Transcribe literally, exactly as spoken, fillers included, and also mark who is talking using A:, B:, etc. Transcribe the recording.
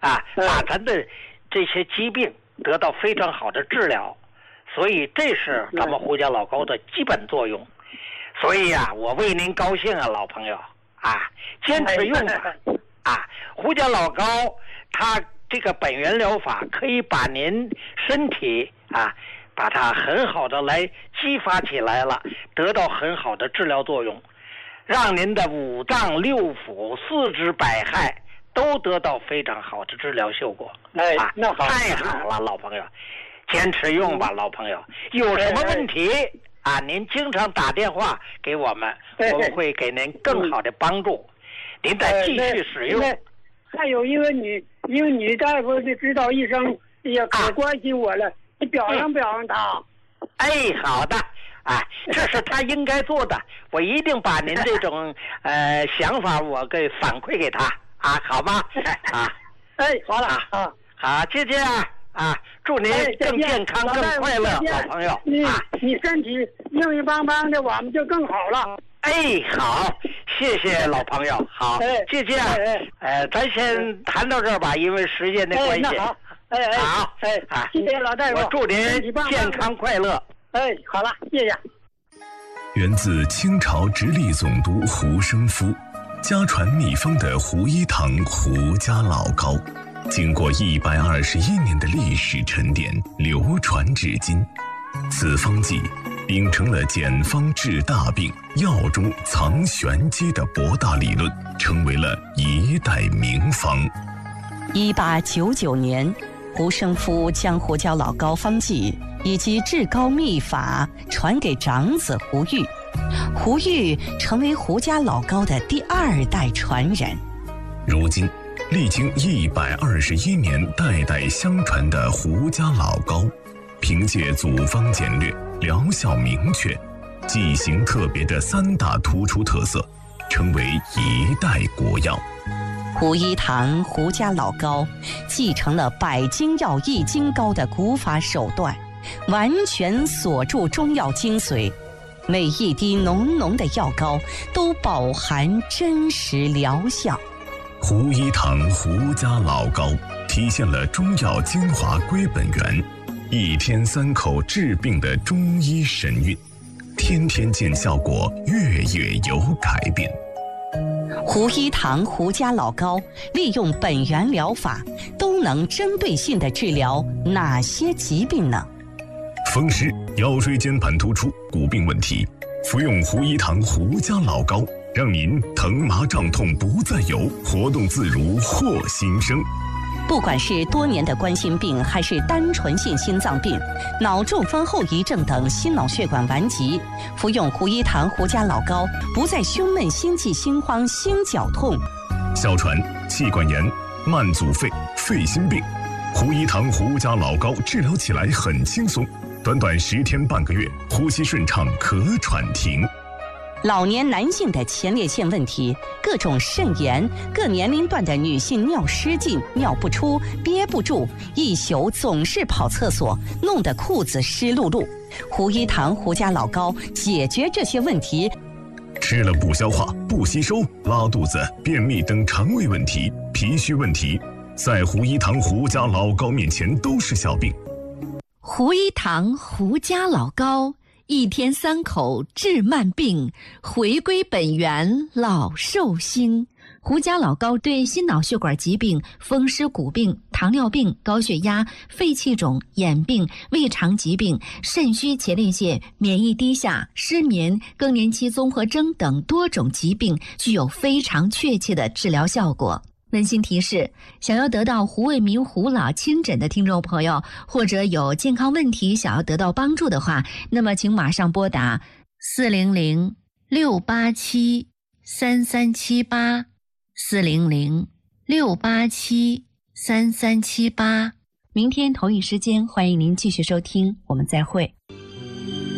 A: 啊，把咱的这些疾病得到非常好的治疗，所以这是咱们胡椒老膏的基本作用。所以呀、啊，我为您高兴啊，老朋友啊，坚持用吧啊！胡椒老膏它这个本源疗法可以把您身体啊，把它很好的来激发起来了，得到很好的治疗作用，让您的五脏六腑、四肢百骸都得到非常好的治疗效果。
B: 哎，
A: 啊，
B: 那好，
A: 太好了，老朋友，坚持用吧，老朋友。有什么问题？哎哎啊，您经常打电话给我们，我们会给您更好的帮助。您再继续使用。
B: 还有一个女，一个女大夫的指导医生也可关心我了，你表扬表扬她。
A: 哎，好的，哎，这是他应该做的，我一定把您这种呃想法我给反馈给他啊，好吗？啊，
B: 哎，好了
A: 啊，啊好，姐姐啊。啊，祝您更健康、更快乐，老朋友啊！
B: 你身体硬硬邦邦的，我们就更好了。
A: 哎，好，谢谢老朋友。好，姐姐，呃，咱先谈到这儿吧，因为时间的关系。
B: 好，哎哎，
A: 好，
B: 哎，
A: 啊，
B: 谢谢老大夫，
A: 我祝您健康快乐。
B: 哎，好了，谢谢。
C: 源自清朝直隶总督胡生夫，家传秘方的胡一堂胡家老膏。经过一百二十一年的历史沉淀，流传至今。此方剂秉承了简方治大病、药中藏玄机的博大理论，成为了一代名方。
D: 一八九九年，胡生夫将胡椒老膏方剂以及治膏秘法传给长子胡玉，胡玉成为胡家老膏的第二代传人。
C: 如今历经一百二十一年代代相传的胡家老膏，凭借组方简略、疗效明确、剂型特别的三大突出特色，成为一代国药。
D: 胡一堂胡家老膏继承了百金药益精膏的古法手段，完全锁住中药精髓，每一滴浓浓的药膏都饱含真实疗效。
C: 胡一堂胡家老膏体现了中药精华归本源，一天三口治病的中医神韵，天天见效果，月月有改变。
D: 胡一堂胡家老膏利用本源疗法，都能针对性地治疗哪些疾病呢？
C: 风湿、腰椎间盘突出、骨病问题，服用胡一堂胡家老膏，让您疼麻胀痛不再有，活动自如获新生。
D: 不管是多年的冠心病，还是单纯性心脏病、脑中风后遗症等心脑血管顽疾，服用胡一堂胡家老膏，不再胸闷、心悸、心慌、心绞痛。
C: 哮喘、气管炎、慢阻肺、肺心病，胡一堂胡家老膏治疗起来很轻松，短短十天半个月，呼吸顺畅，咳喘停。
D: 老年男性的前列腺问题，各种肾炎，各年龄段的女性尿失禁、尿不出、憋不住，一宿总是跑厕所，弄得裤子湿漉漉。胡一堂胡家老膏解决这些问题。
C: 吃了不消化、不吸收、拉肚子、便秘等肠胃问题、脾虚问题，在胡一堂胡家老膏面前都是小病。
E: 胡一堂胡家老膏，一天三口治慢病，回归本源老寿星。胡家老膏对心脑血管疾病、风湿骨病、糖尿病、高血压、肺气肿、眼病、胃肠疾病、肾虚前列腺、免疫低下、失眠、更年期综合征等多种疾病具有非常确切的治疗效果。温馨提示：想要得到胡卫民胡老亲诊的听众朋友，或者有健康问题想要得到帮助的话，那么请马上拨打四零零六八七三三七八四零零六八七三三七八。明天同一时间，欢迎您继续收听，我们再会。